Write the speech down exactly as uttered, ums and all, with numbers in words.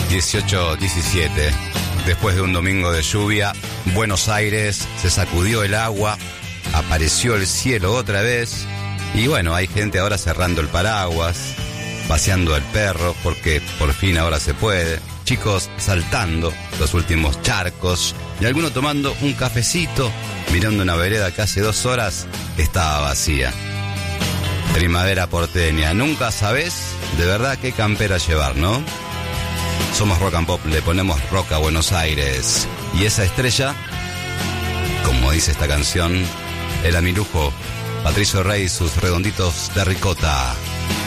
dieciocho diecisiete. Después de un domingo de lluvia, Buenos Aires se sacudió el agua, apareció el cielo otra vez y bueno, hay gente ahora cerrando el paraguas, paseando al perro porque por fin ahora se puede, chicos saltando los últimos charcos y alguno tomando un cafecito, mirando una vereda que hace dos horas estaba vacía. Primavera porteña, nunca sabés de verdad qué campera llevar, ¿no? Somos Rock and Pop, le ponemos rock a Buenos Aires. Y esa estrella, como dice esta canción, era mi lujo, Patricio Rey y sus redonditos de ricota.